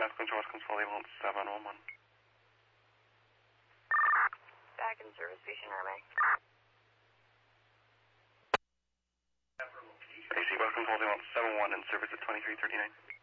West Control, level 711. Back in service, patient RMA. AC West Control, level 71 in service at 2339.